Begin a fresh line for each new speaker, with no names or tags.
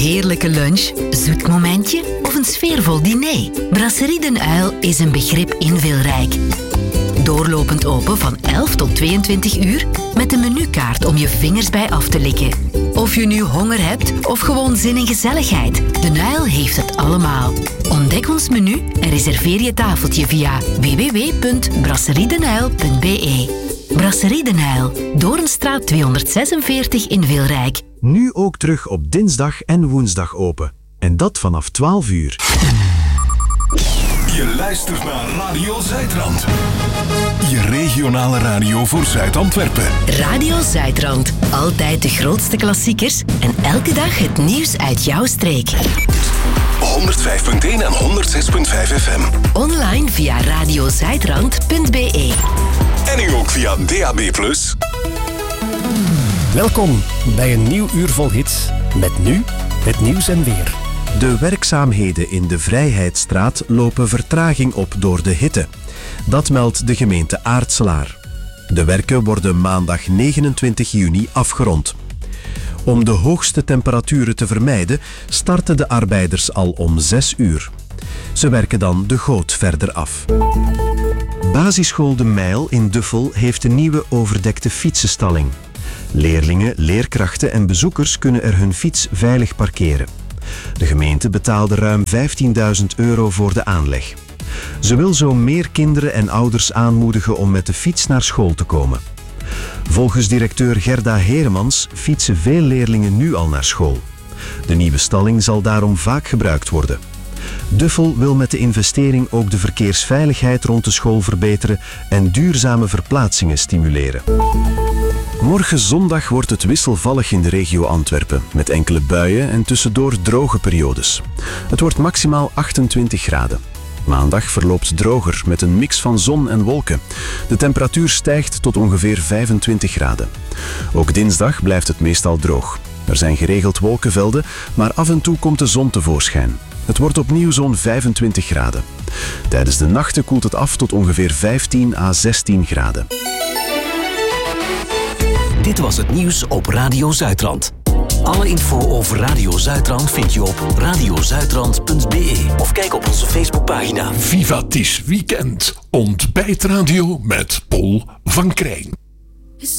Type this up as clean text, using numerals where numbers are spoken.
heerlijke lunch, zoet momentje of een sfeervol diner? Brasserie Den Uil is een begrip inveelrijk. Doorlopend open van 11 tot 22 uur met een menukaart om je vingers bij af te likken. Of je nu honger hebt of gewoon zin in gezelligheid, Den Uil heeft het allemaal. Ontdek ons menu en reserveer je tafeltje via www.brasseriedenuil.be. Brasserie Den Uil, Doornstraat 246 in Veelrijk.
Nu ook terug op dinsdag en woensdag open. En dat vanaf 12 uur.
Je luistert naar Radio Zuidrand. Je regionale radio voor Zuid-Antwerpen.
Radio Zuidrand. Altijd de grootste klassiekers en elke dag het nieuws uit jouw streek.
105.1 en 106.5 FM.
Online via radiozuidrand.be.
En nu ook via DAB+.
Welkom bij een nieuw uur vol hits. Met nu het nieuws en weer.
De werkzaamheden in de Vrijheidsstraat lopen vertraging op door de hitte. Dat meldt de gemeente Aartselaar. De werken worden maandag 29 juni afgerond. Om de hoogste temperaturen te vermijden, starten de arbeiders al om 6 uur. Ze werken dan de goot verder af. Basisschool De Mijl in Duffel heeft een nieuwe overdekte fietsenstalling. Leerlingen, leerkrachten en bezoekers kunnen er hun fiets veilig parkeren. De gemeente betaalde ruim €15.000 voor de aanleg. Ze wil zo meer kinderen en ouders aanmoedigen om met de fiets naar school te komen. Volgens directeur Gerda Heremans fietsen veel leerlingen nu al naar school. De nieuwe stalling zal daarom vaak gebruikt worden. Duffel wil met de investering ook de verkeersveiligheid rond de school verbeteren en duurzame verplaatsingen stimuleren. Morgen zondag wordt het wisselvallig in de regio Antwerpen, met enkele buien en tussendoor droge periodes. Het wordt maximaal 28 graden. Maandag verloopt droger met een mix van zon en wolken. De temperatuur stijgt tot ongeveer 25 graden. Ook dinsdag blijft het meestal droog. Er zijn geregeld wolkenvelden, maar af en toe komt de zon tevoorschijn. Het wordt opnieuw zo'n 25 graden. Tijdens de nachten koelt het af tot ongeveer 15 à 16 graden.
Dit was het nieuws op Radio Zuidrand. Alle info over Radio Zuidrand vind je op radiozuidrand.be of kijk op onze Facebookpagina.
Viva, het is weekend. Ontbijtradio met Paul van Krijn.